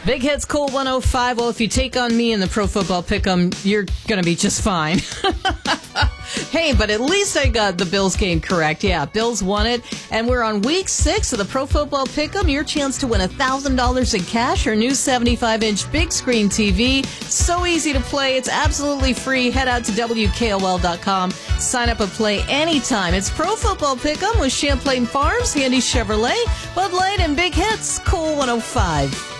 Big Hits Cool 105. Well, if you take on me in the Pro Football Pick'em, you're going to be just fine. Hey, but at least I got the Bills game correct. Yeah, Bills won it. And we're on week 6 of the Pro Football Pick'em. Your chance to win $1,000 in cash or new 75-inch big screen TV. So easy to play. It's absolutely free. Head out to WKOL.com. Sign up and play anytime. It's Pro Football Pick'em with Champlain Farms, Handy Chevrolet, Bud Light, and Big Hits Cool 105.